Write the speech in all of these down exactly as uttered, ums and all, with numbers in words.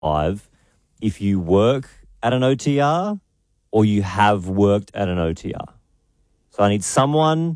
five if you work at an O T R or you have worked at an O T R. So I need someone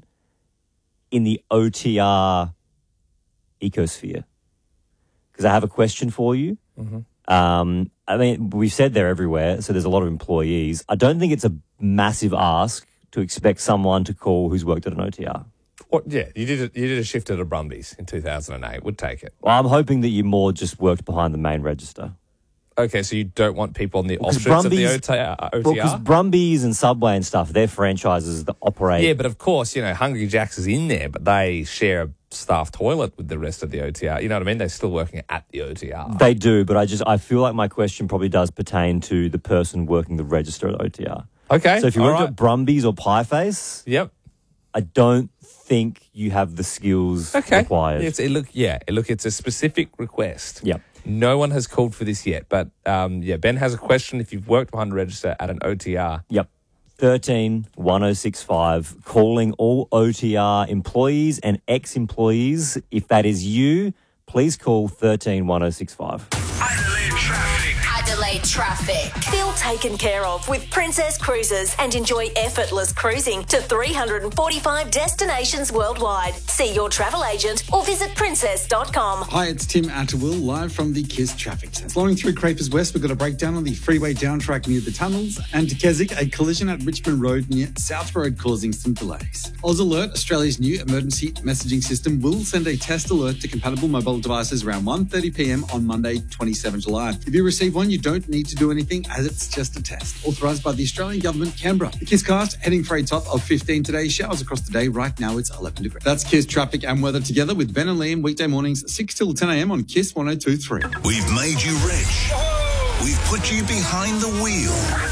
in the O T R ecosphere. Because I have a question for you. Mm-hmm. Um, I mean, we've said they're everywhere, so there's a lot of employees. I don't think it's a massive ask to expect someone to call who's worked at an O T R. What, yeah, you did a, you did a shift at a Brumbies in two thousand eight. Would take it. Well, I'm hoping that you more just worked behind the main register. Okay, so you don't want people on the Well, 'cause offshoots of the Brumbies- O T R? Well, because Brumbies and Subway and stuff, they're franchises that operate. Yeah, but of course, you know, Hungry Jack's is in there, but they share a staff toilet with the rest of the O T R. You know what I mean? They're still working at the O T R. They do, but I just I feel like my question probably does pertain to the person working the register at O T R. Okay, So if you all worked right. at Brumbies or Pieface, Yep. I don't think you have the skills Okay. required. It's, it look, yeah, it look, it's a specific request. Yep. No one has called for this yet, but um, yeah, Ben has a question. If you've worked behind the register at an O T R, Yep. thirteen one oh six five, calling all O T R employees and ex-employees. If that is you, please call thirteen one oh six five. Adelaide traffic. Adelaide traffic. Feel taken care of with Princess Cruises and enjoy effortless cruising to three hundred forty-five destinations worldwide. See your travel agent or visit princess dot com. Hi, it's Tim Atterwill, live from the KISS traffic centre. Flowing through Crapers West, we've got a breakdown on the freeway down track near the tunnels, and to Keswick, a collision at Richmond Road near South Road causing some delays. Oz Alert, Australia's new emergency messaging system, will send a test alert to compatible mobile devices around one thirty p m on Monday, twenty-seventh of July. If you receive one, you don't need to do anything as it's just a test. Authorised by the Australian Government, Canberra. The KISS cast heading for a top of fifteen today. Showers across the day. Right now it's eleven degrees. That's KISS traffic and weather together with Ben and Liam weekday mornings six till ten a m on KISS one oh two point three. We've made you rich. We've put you behind the wheel.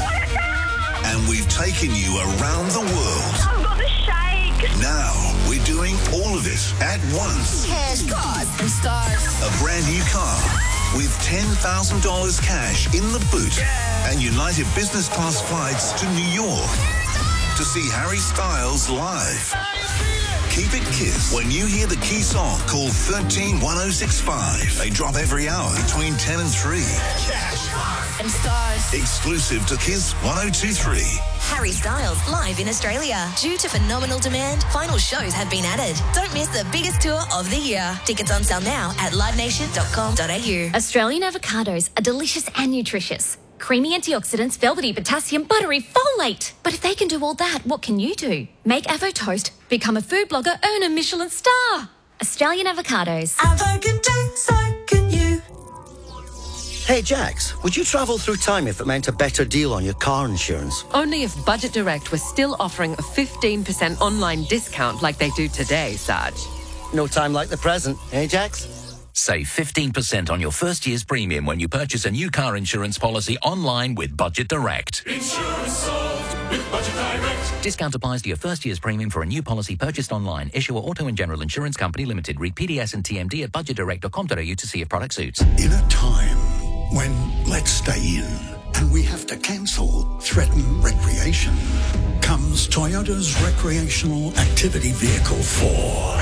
And we've taken you around the world. I've got the shake. Now we're doing all of it at once. Cash, cars, and stars. A brand new car with ten thousand dollars cash in the boot and United Business Class flights to New York to see Harry Styles live. Keep it KISS. When you hear the key song, call thirteen one oh six five. They drop every hour between ten and three. And stars. Exclusive to KISS one oh two point three. Harry Styles live in Australia. Due to phenomenal demand, final shows have been added. Don't miss the biggest tour of the year. Tickets on sale now at live nation dot com dot a u. Australian avocados are delicious and nutritious. Creamy antioxidants, velvety potassium, buttery folate. But if they can do all that, what can you do? Make Avo Toast, become a food blogger, earn a Michelin star. Australian avocados. Avo can do, so can you. Hey, Jax, would you travel through time if it meant a better deal on your car insurance? Only if Budget Direct was still offering a fifteen percent online discount like they do today, Sarge. No time like the present, eh, Jax? Save fifteen percent on your first year's premium when you purchase a new car insurance policy online with Budget Direct. Insurance solved with Budget Direct. Discount applies to your first year's premium for a new policy purchased online. Issuer Auto and General Insurance Company Limited. Read P D S and T M D at budget direct dot com dot a u to see if product suits. In a time when let's stay in and we have to cancel threaten recreation, comes Toyota's recreational activity vehicle four.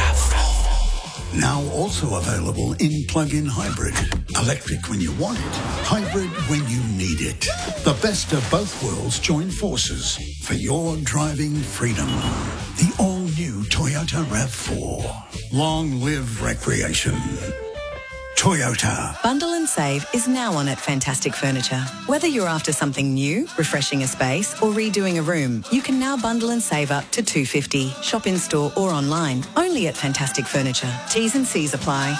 Now also available in plug-in hybrid. Electric when you want it, hybrid when you need it. The best of both worlds join forces for your driving freedom. The all-new Toyota RAV four. Long live recreation. Toyota. Bundle and save is now on at Fantastic Furniture. Whether you're after something new, refreshing a space, or redoing a room, you can now bundle and save up to two hundred fifty dollars. Shop in store or online, only at Fantastic Furniture. T's and C's apply.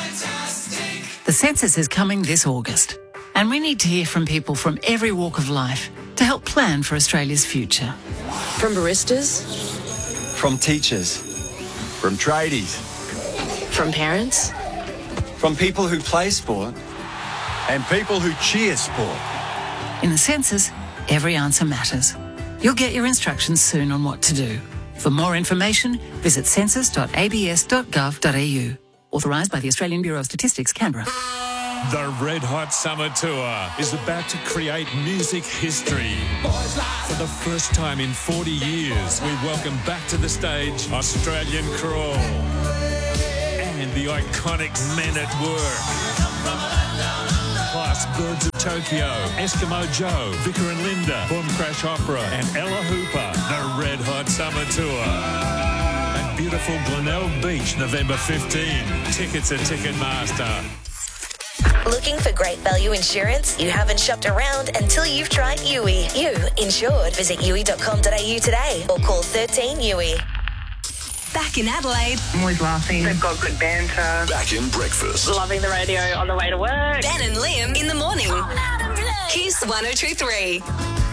The census is coming this August, and we need to hear from people from every walk of life to help plan for Australia's future. From baristas, From teachers, from tradies, from parents, from people who play sport, and people who cheer sport. In the census, every answer matters. You'll get your instructions soon on what to do. For more information, visit census dot a b s dot gov dot a u. Authorised by the Australian Bureau of Statistics, Canberra. The Red Hot Summer Tour is about to create music history. For the first time in forty years, we welcome back to the stage Australian Crawl and the iconic Men at Work. Plus hosts Birds of Tokyo, Eskimo Joe, Vicar and Linda, Boom Crash Opera, and Ella Hooper. The Red Hot Summer Tour. At beautiful Glenelg Beach, November fifteenth. Tickets at Ticketmaster. Looking for great value insurance? You haven't shopped around until you've tried U I. You insured. Visit U I dot com dot a u today or call thirteen U I. Back in Adelaide. I'm always laughing. They've got good banter. Back in breakfast. Loving the radio on the way to work. Ben and Liam in the morning. Kiss one oh two three.